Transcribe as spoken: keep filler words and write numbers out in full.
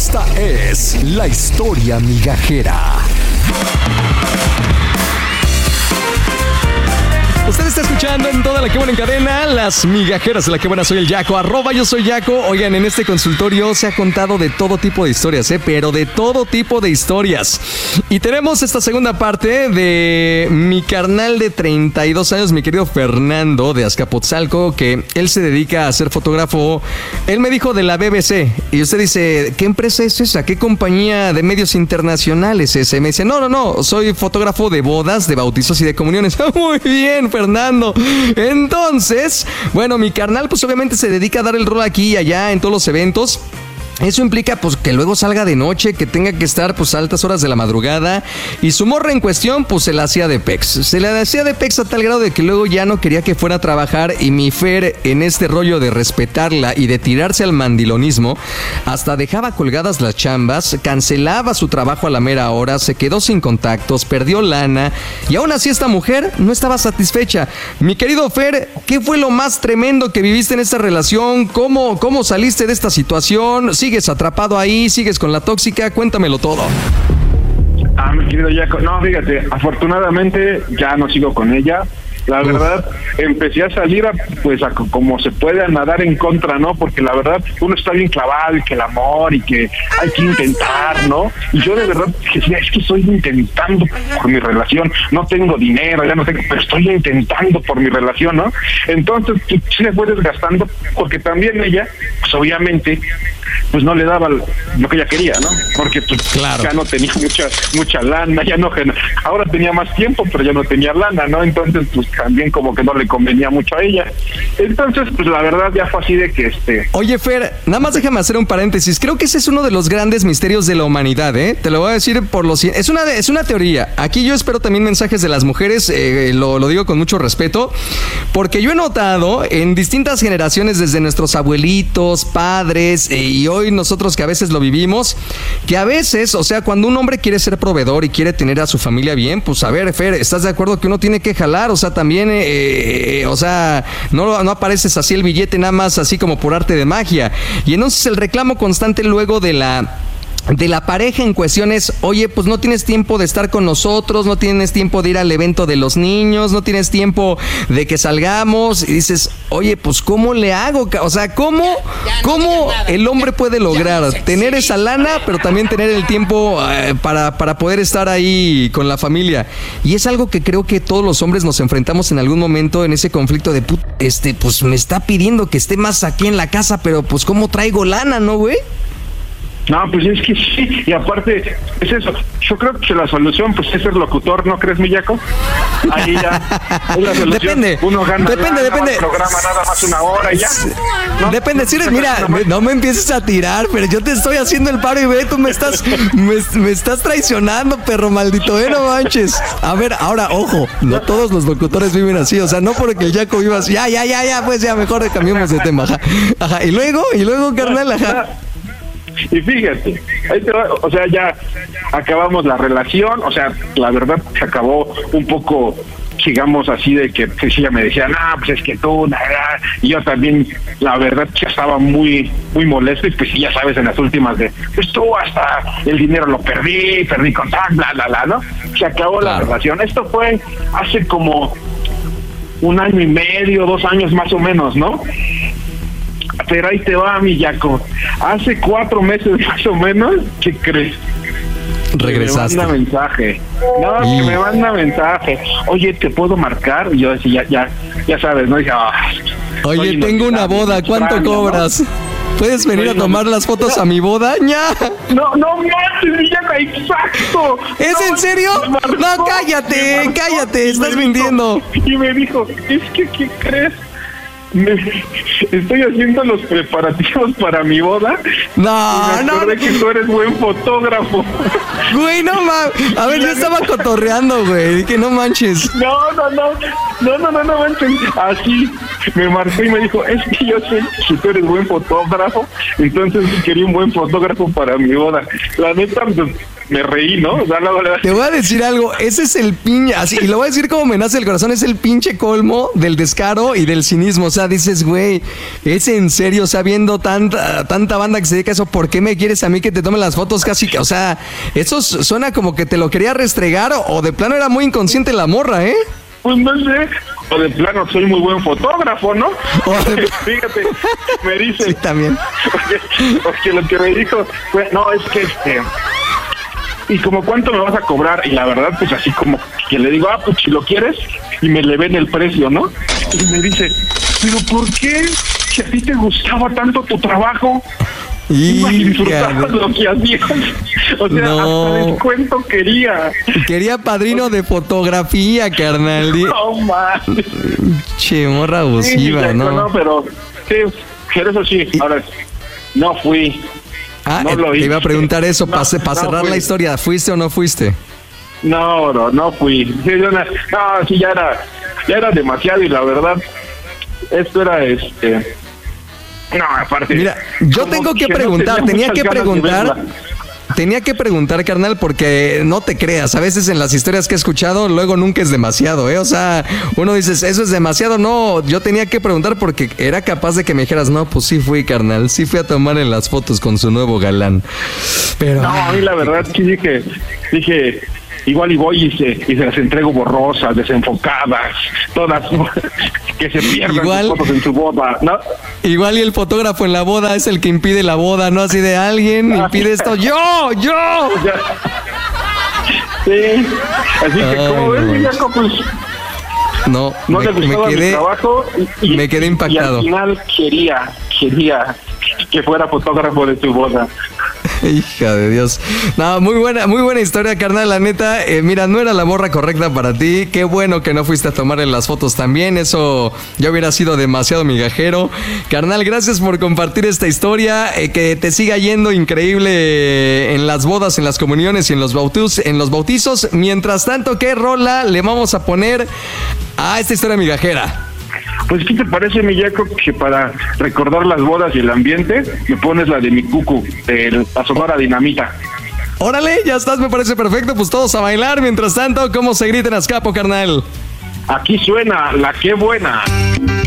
Esta es la historia migajera. Usted está escuchando en toda la que buena en cadena, las migajeras de la que buena. Soy el Yaco, arroba yo soy Yaco. Oigan, en este consultorio se ha contado de todo tipo de historias, ¿eh? Pero de todo tipo de historias. Y tenemos esta segunda parte de mi carnal de treinta y dos años, mi querido Fernando de Azcapotzalco, que él se dedica a ser fotógrafo. Él me dijo de la B B C. Y usted dice, ¿qué empresa es esa? ¿Qué compañía de medios internacionales es esa? Y me dice, no, no, no, soy fotógrafo de bodas, de bautizos y de comuniones. Muy bien, Fernando. Entonces, bueno, mi carnal pues obviamente se dedica a dar el rol aquí y allá en todos los eventos. Eso implica pues que luego salga de noche, que tenga que estar pues a altas horas de la madrugada, y su morra en cuestión pues se la hacía de pex. Se la hacía de pex a tal grado de que luego ya no quería que fuera a trabajar, y mi Fer, en este rollo de respetarla y de tirarse al mandilonismo, hasta dejaba colgadas las chambas, cancelaba su trabajo a la mera hora, se quedó sin contactos, perdió lana, y aún así esta mujer no estaba satisfecha. Mi querido Fer, ¿qué fue lo más tremendo que viviste en esta relación? ¿Cómo, cómo saliste de esta situación? Sí, ¿sigues atrapado ahí? ¿Sigues con la tóxica? Cuéntamelo todo. Ah, mi querido Jaco, no, fíjate, afortunadamente ya no sigo con ella. La verdad, Uf. empecé a salir a, pues a, como se puede, a nadar en contra, ¿no? Porque la verdad, uno está bien clavado y que el amor y que hay que intentar, ¿no? Y yo de verdad decía, es que estoy intentando por mi relación, no tengo dinero, ya no tengo, pero estoy intentando por mi relación, ¿no? Entonces, sí se fue desgastando, porque también ella, pues obviamente, pues no le daba lo que ella quería, ¿no? Porque pues claro, ya no tenía mucha mucha lana, ya no, ahora tenía más tiempo, pero ya no tenía lana, ¿no? Entonces, pues también como que no le convenía mucho a ella. Entonces, pues la verdad ya fue así de que este... Oye, Fer, nada más déjame hacer un paréntesis. Creo que ese es uno de los grandes misterios de la humanidad, ¿eh? Te lo voy a decir por los... Es una, es una teoría. Aquí yo espero también mensajes de las mujeres, eh, lo, lo digo con mucho respeto, porque yo he notado en distintas generaciones, desde nuestros abuelitos, padres, eh, y hoy nosotros que a veces lo vivimos, que a veces, o sea, cuando un hombre quiere ser proveedor y quiere tener a su familia bien, pues a ver, Fer, ¿estás de acuerdo que uno tiene que jalar? O sea, también, eh, eh, o sea, no, no apareces así el billete nada más así como por arte de magia. Y entonces el reclamo constante luego de la... de la pareja en cuestión es, oye, pues no tienes tiempo de estar con nosotros, no tienes tiempo de ir al evento de los niños, no tienes tiempo de que salgamos, y dices, oye, pues ¿cómo le hago? O sea, ¿cómo, ya, ya no cómo el hombre puede lograr no tener esa lana, pero también tener el tiempo eh, para, para poder estar ahí con la familia? Y es algo que creo que todos los hombres nos enfrentamos en algún momento, en ese conflicto de, put, este, pues me está pidiendo que esté más aquí en la casa, pero pues ¿cómo traigo lana, no, güey? No, pues es que sí, y aparte, es eso. Yo creo que la solución, pues, es ser locutor, ¿no crees, Millaco? Ahí ya es la solución. Depende. Uno gana depende, lana, depende. programa nada más una hora y ya. ¿No? Depende, si eres, mira, no me empieces a tirar, pero yo te estoy haciendo el paro y ve, tú me estás, me, me estás traicionando, perro maldito, eh, no manches. A ver, ahora, ojo, no todos los locutores viven así, o sea, no porque el Yaco viva así. Ya, ya, ya, ya, pues ya, mejor cambiemos de tema, ajá. Ajá, y luego, y luego, carnal, ajá. Y fíjate, ahí te va, o sea, ya acabamos la relación, o sea, la verdad se acabó un poco, digamos así, de que pues, ella me decía, no, pues es que tú, nada, y yo también, la verdad, ya estaba muy muy molesto, y pues ya sabes, en las últimas de, pues tú hasta el dinero lo perdí, perdí contacto, bla, bla, bla, ¿no? Se acabó claro. la relación. Esto fue hace como un año y medio, dos años más o menos, ¿no? Pero ahí te va, mi Yaco. Hace cuatro meses más o menos, ¿qué crees? Regresaste. Me manda mensaje. No, y... que me manda mensaje. Oye, ¿te puedo marcar? Y yo decía, ya, ya, ya sabes, ¿no? Dije, oh, oye, tengo una boda, ¿cuánto extraño, cobras? ¿No? ¿Puedes venir oye, a tomar no, las fotos no, a mi boda? ¡Ya! No, no manches, mi Yaco, exacto. ¿Es no, en serio? Marcó, no, cállate, cállate, estás dijo, mintiendo. Y me dijo, es que, ¿qué crees? Me, estoy haciendo los preparativos para mi boda. No, y me acordé no. que tú eres buen fotógrafo. Güey, no mames. A ver, yo estaba cotorreando, güey. Que no manches. No, no, no. No, no, no, no manches. Así. me marcó y me dijo, es que yo sé que tú eres buen fotógrafo, entonces quería un buen fotógrafo para mi boda. La neta, pues, me reí, ¿no? O sea, la verdad. Te voy a decir algo, ese es el pinche, así, y lo voy a decir como me nace el corazón, es el pinche colmo del descaro y del cinismo. O sea, dices, güey, es en serio, o sea, viendo tanta, tanta banda que se dedica a eso, ¿por qué me quieres a mí que te tome las fotos casi que, o sea, eso suena como que te lo quería restregar o, o de plano era muy inconsciente la morra, ¿eh? Pues no sé, o de plano soy muy buen fotógrafo, ¿no? De... Fíjate, me dice. Sí, también. Porque, porque lo que me dijo fue, no, es que este... Y como, ¿cuánto me vas a cobrar? Y la verdad, pues así como que le digo, ah, pues si lo quieres, y me le ven el precio, ¿no? Y me dice, ¿pero por qué? Si a ti te gustaba tanto tu trabajo, y disfrutabas lo que hacías. O sea, no. Hasta descuento quería. Quería padrino de fotografía, carnal. No, man. Che, morra abusiva, sí, ¿no? No, pero, sí, pero eso sí, ahora, no fui. Ah, no lo te iba a preguntar eso, no, para pa no cerrar fui. La historia, ¿fuiste o no fuiste? No, no, no fui. Sí, yo no, no, sí, ya era, ya era demasiado y la verdad, esto era este... No, aparte... Mira, yo tengo que, que preguntar, no tenía, tenía que preguntar... Tenía que preguntar, carnal, porque no te creas, a veces en las historias que he escuchado, luego nunca es demasiado, ¿eh? O sea, uno dice, eso es demasiado, no, yo tenía que preguntar porque era capaz de que me dijeras, no, pues sí fui, carnal, sí fui a tomarle las fotos con su nuevo galán, pero... No, a mí la verdad sí dije, dije, igual y voy y se, y se las entrego borrosas, desenfocadas, todas, que se pierdan igual, sus fotos en su boda, ¿no? Igual y el fotógrafo en la boda es el que impide la boda, ¿no? Así de alguien impide esto, ¡yo! ¡yo! Sí, así Ay, que como ves, no, Jaco, pues... No, no me, le gustaba me quedé, mi trabajo y, me quedé impactado. Y al final quería, quería que fuera fotógrafo de tu boda. Hija de Dios. No, muy buena, muy buena historia, carnal, la neta. Eh, mira, no era la morra correcta para ti. Qué bueno que no fuiste a tomarle las fotos también. Eso ya hubiera sido demasiado migajero. Carnal, gracias por compartir esta historia. Eh, que te siga yendo increíble en las bodas, en las comuniones y en los bautizos, en los bautizos. Mientras tanto, ¿qué rola le vamos a poner a esta historia migajera? Pues, ¿qué te parece, mi Jaco, que para recordar las bodas y el ambiente, me pones la de mi cucu, de la Sonora Dinamita? Órale, ya estás, me parece perfecto. Pues todos a bailar. Mientras tanto, ¿cómo se grita en Azcapo, carnal? Aquí suena la Qué Buena.